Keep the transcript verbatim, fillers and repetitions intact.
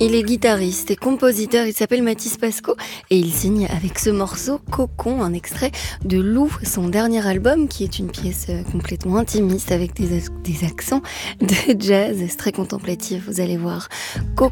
Il est guitariste et compositeur, il s'appelle Mathis Pasco et il signe avec ce morceau Cocon, un extrait de Lou, son dernier album qui est une pièce complètement intimiste avec des, des accents de jazz, c'est très contemplatif, vous allez voir. Cocon.